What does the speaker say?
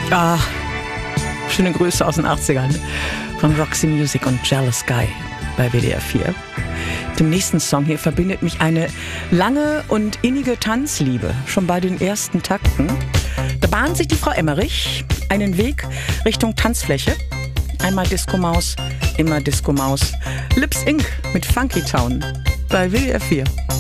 Ah, schöne Grüße aus den 80ern von Roxy Music und Jealous Guy bei WDR 4. Dem nächsten Song hier verbindet mich eine lange und innige Tanzliebe, schon bei den ersten Takten. Da bahnt sich die Frau Emmerich einen Weg Richtung Tanzfläche. Einmal Disco Maus, immer Disco Maus. Lips Inc. mit Funky Town bei WDR 4.